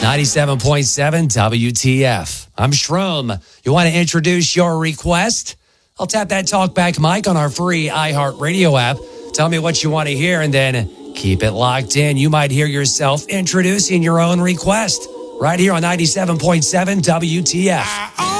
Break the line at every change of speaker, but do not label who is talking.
97.7 WTF. I'm Shroom. You want to introduce your request? I'll tap that talkback mic on our free iHeartRadio app. Tell me what you want to hear and then keep it locked in. You might hear yourself introducing your own request right here on 97.7 WTF.